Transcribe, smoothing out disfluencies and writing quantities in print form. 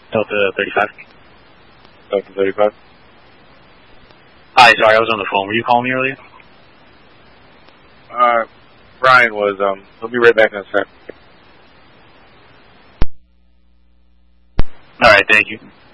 Delta 35. Delta 35. Hi, sorry, I was on the phone. Were you calling me earlier? Brian was, he'll be right back in a sec. Alright, thank you.